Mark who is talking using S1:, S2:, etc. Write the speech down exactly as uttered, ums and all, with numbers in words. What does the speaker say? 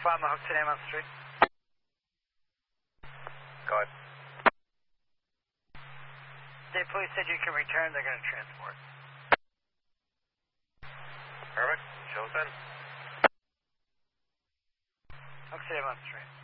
S1: Five Hook today on the street.
S2: Go ahead.
S1: The police said you can return, they're going to transport.
S2: Perfect. Show us in.
S1: Hook today on the street.